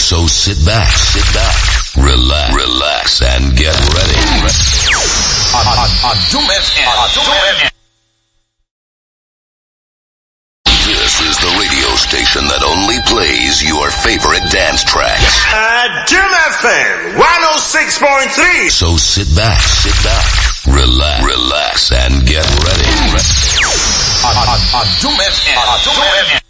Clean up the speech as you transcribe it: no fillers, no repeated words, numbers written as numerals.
So sit back, relax, and get ready. This is the radio station that only plays your favorite dance tracks. Doom FM 106.3. So sit back, relax, and get ready. Doom FM.